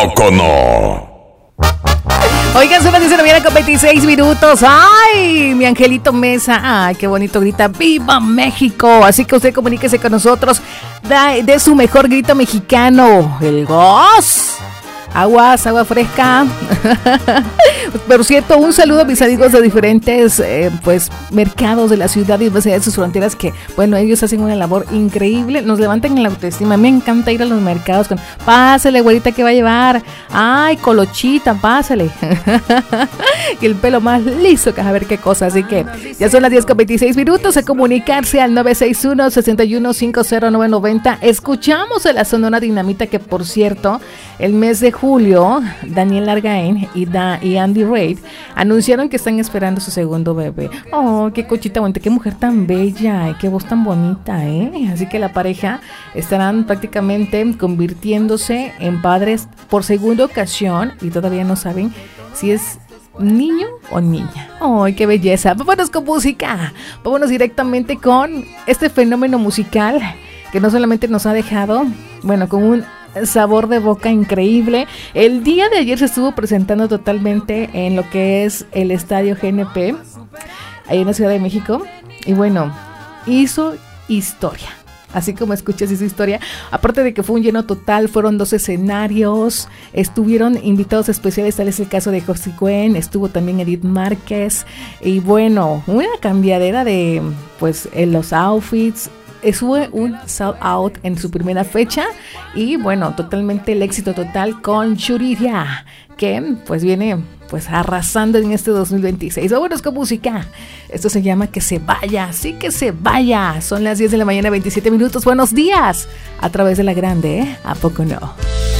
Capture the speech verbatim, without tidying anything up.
poco no? Oigan, son las diez de la mañana con veintiséis minutos. ¡Ay! Mi Angelito Mesa. ¡Ay, qué bonito grita! ¡Viva México! Así que usted comuníquese con nosotros de, de su mejor grito mexicano. ¡El Goz! Aguas, agua fresca. Por cierto, un saludo a mis amigos de diferentes eh, pues mercados de la ciudad y más allá de sus fronteras que, bueno, ellos hacen una labor increíble, nos levantan en la autoestima. Me encanta ir a los mercados con, pásale, güerita, ¿qué va a llevar? Ay, colochita, pásale. Y el pelo más liso que a ver qué cosa. Así que ya son las diez con veintiséis minutos. A comunicarse al nueve seis uno, seis uno cinco cero nueve nueve cero. Escuchamos a la Sonora Dinamita, que por cierto, el mes de julio, Daniel Argain y, da, y Andy Reid anunciaron que están esperando su segundo bebé. Oh, qué cochita bonita, qué mujer tan bella y qué voz tan bonita, ¿eh? Así que la pareja estarán prácticamente convirtiéndose en padres por segunda ocasión y todavía no saben si es niño o niña. ¡Ay, qué belleza! Vámonos con música. Vámonos directamente con este fenómeno musical que no solamente nos ha dejado, bueno, con un sabor de boca increíble. El día de ayer se estuvo presentando totalmente en lo que es el estadio G N P, ahí en la Ciudad de México. Y bueno, hizo historia. Así como escuchas, hizo historia. Aparte de que fue un lleno total, fueron dos escenarios, estuvieron invitados especiales, tal es el caso de José Cuen, estuvo también Edith Márquez, y bueno, una cambiadera de, pues, en los outfits. Fue un sold out en su primera fecha y bueno, totalmente el éxito total con Yuridia, que pues viene pues arrasando en este dos mil veintiséis. Vámonos con música. Esto se llama Que se vaya, sí que se vaya. Son las diez de la mañana, veintisiete minutos. Buenos días a través de la grande, ¿eh? ¿A poco no?